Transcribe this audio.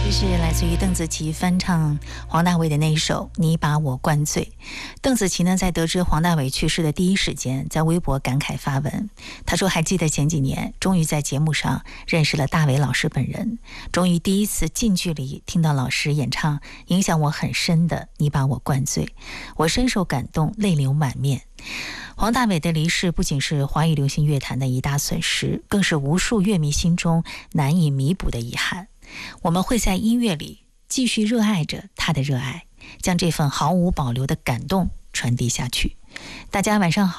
这是来自于邓紫棋翻唱黄大炜的那一首《你把我灌醉》。邓紫棋呢，在得知黄大炜去世的第一时间，在微博感慨发文，她说还记得前几年终于在节目上认识了大炜老师本人，终于第一次近距离听到老师演唱影响我很深的《你把我灌醉》，我深受感动，泪流满面。黄大炜的离世不仅是华语流行乐坛的一大损失，更是无数乐迷心中难以弥补的遗憾。我们会在音乐里继续热爱着他的热爱，将这份毫无保留的感动传递下去。大家晚上好。